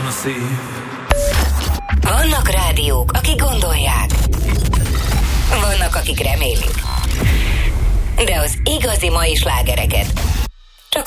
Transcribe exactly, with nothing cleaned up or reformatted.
a szív. Vannak rádiók, akik gondolják. Vannak, akik remélik. De az igazi mai slágereket